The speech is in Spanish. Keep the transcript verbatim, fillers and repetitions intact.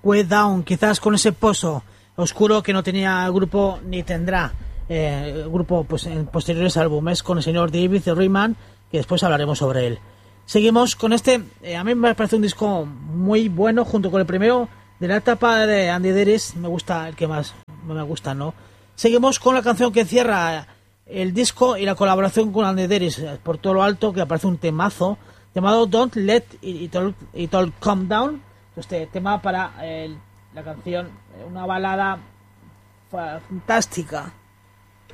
Way Down, quizás con ese pozo oscuro que no tenía el grupo ni tendrá eh, el grupo pues en posteriores álbumes, con el señor David Ryman, que después hablaremos sobre él. Seguimos con este, eh, a mí me parece un disco muy bueno, junto con el primero de la etapa de Andy Deris, me gusta el que más me gusta, ¿no? Seguimos con la canción que cierra el disco y la colaboración con Andy Deris por todo lo alto, que aparece un temazo llamado Don't Let It All, It All Come Down. Este tema para eh, la canción, una balada fantástica